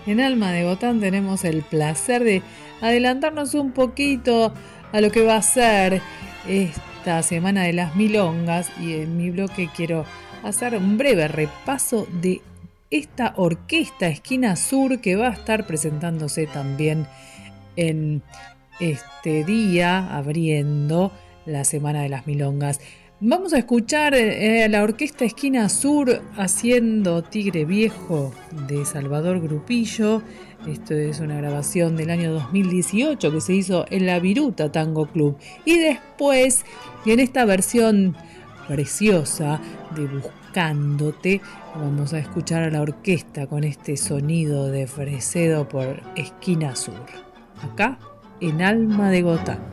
En Alma de Gotán tenemos el placer de adelantarnos un poquito a lo que va a ser esta semana de las milongas, y en mi bloque quiero hacer un breve repaso de esta orquesta Esquina Sur que va a estar presentándose también en este día, abriendo la semana de las milongas. Vamos a escuchar la orquesta Esquina Sur haciendo Tigre Viejo de Salvador Grupillo. Esto es una grabación del año 2018 que se hizo en la Viruta Tango Club. Y después, en esta versión preciosa de Buscándote, vamos a escuchar a la orquesta con este sonido de Fresedo por Esquina Sur. Acá, en Alma de Gotán.